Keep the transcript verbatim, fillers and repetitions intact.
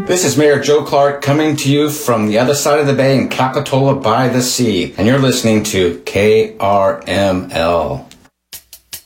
This is Mayor Joe Clark coming to you from the other side of the bay in Capitola by the Sea, and you're listening to K R M L.